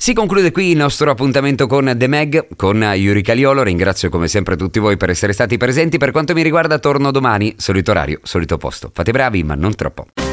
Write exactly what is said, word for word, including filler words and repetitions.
Si conclude qui il nostro appuntamento con The Meg, con Yuri Caliolo. Ringrazio come sempre tutti voi per essere stati presenti. Per quanto mi riguarda torno domani, solito orario, solito posto. Fate bravi, ma non troppo.